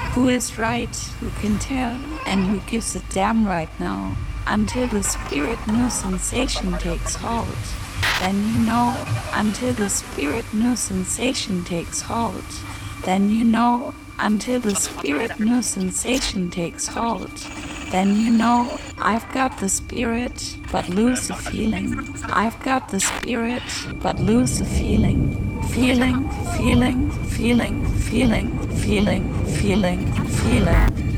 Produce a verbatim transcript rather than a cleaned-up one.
Who is right, who can tell, and who gives a damn right now? Until the spirit new sensation takes hold. Then you know, until the spirit new sensation takes hold. Then you know, until the spirit new sensation takes hold. Then you know, I've got the spirit, but lose the feeling. I've got the spirit, but lose the feeling. Feeling, feeling, feeling, feeling, feeling, feeling, feeling.